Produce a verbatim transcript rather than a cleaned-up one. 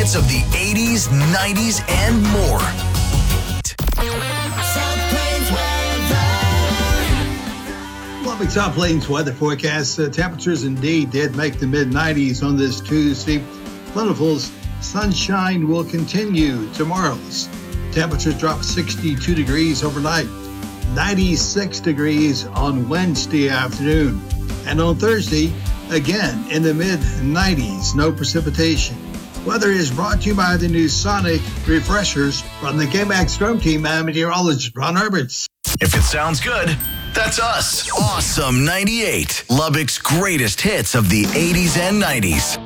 hits of the eighties, nineties, and more. Lubbock South Plains weather forecast. Uh, temperatures indeed did make the mid nineties on this Tuesday. Plentiful sunshine will continue tomorrow's. Temperatures drop sixty-two degrees overnight, ninety-six degrees on Wednesday afternoon. And on Thursday, again in the mid nineties, no precipitation. Weather is brought to you by the new Sonic Refreshers from the K-Max Storm Team and meteorologist Ron Herberts. If it sounds good, that's us. Awesome ninety-eight, Lubbock's greatest hits of the eighties and nineties.